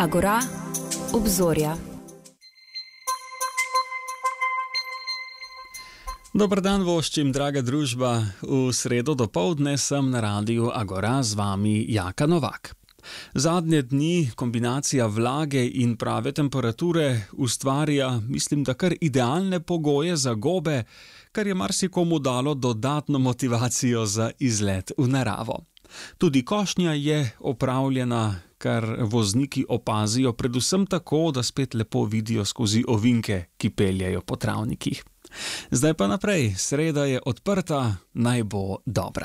Agora, obzorja. Dober dan voščim, draga družba. V sredo dopoldne sem na radiju Agora z vami Jaka Novak. Zadnje dni kombinacija vlage in prave temperature ustvarja, mislim, da kar idealne pogoje za gobe, kar je marsikomu dalo dodatno motivacijo za izlet v naravo. Tudi košnja je opravljena, kar vozniki opazijo predvsem tako, da spet lepo vidijo skozi ovinke, ki peljejo po travnikih. Zdaj pa naprej, sreda je odprta, naj bo dobra.